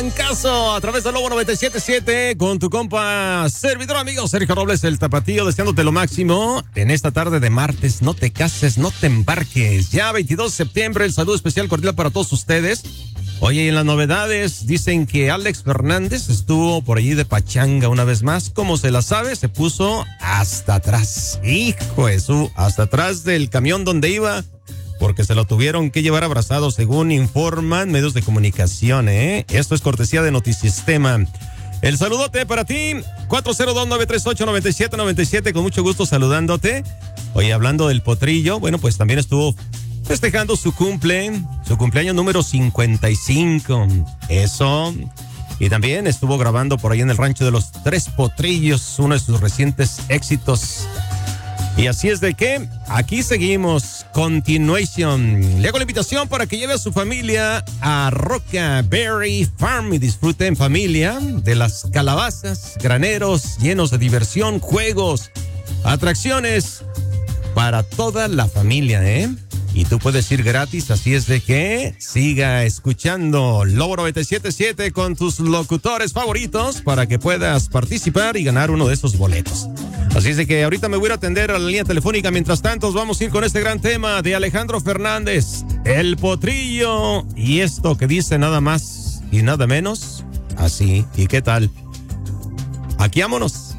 En caso, a través del Lobo 97.7 con tu compa servidor amigo Sergio Robles, el Tapatío, deseándote lo máximo en esta tarde de martes. No te cases, no te embarques. Ya 22 de septiembre, el saludo especial cordial para todos ustedes. Oye, y en las novedades dicen que Alex Fernández estuvo por allí de pachanga una vez más. Como se la sabe, se puso hasta atrás. Hijo de su, hasta atrás del camión donde iba, porque se lo tuvieron que llevar abrazado, según informan medios de comunicación, ¿eh? Esto es cortesía de Notisistema. El saludote para ti, 402-938-9797, con mucho gusto saludándote. Oye, hablando del potrillo, bueno, pues también estuvo festejando su cumpleaños número 55. Eso. Y también estuvo grabando por ahí en el rancho de los Tres Potrillos, uno de sus recientes éxitos. Y así es de que aquí seguimos. Continuation. Le hago la invitación para que lleve a su familia a Roca Berry Farm y disfrute en familia de las calabazas, graneros llenos de diversión, juegos, atracciones para toda la familia, ¿eh? Y tú puedes ir gratis, así es de que siga escuchando Lobo 97.7 con tus locutores favoritos para que puedas participar y ganar uno de esos boletos. Así es de que ahorita me voy a atender a la línea telefónica. Mientras tanto, vamos a ir con este gran tema de Alejandro Fernández, El Potrillo. Y esto que dice nada más y nada menos así. ¿Y qué tal? Aquí vámonos.